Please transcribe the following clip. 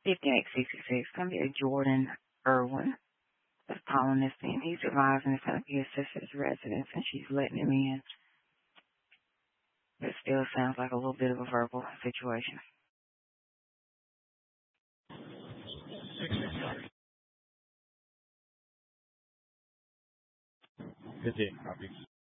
5866. Come here, Jordan Irwin. That's calling this thing. He's advising it's going to be a sister's residence, and she's letting him in. It still sounds like a little bit of a verbal situation. Good day, copy.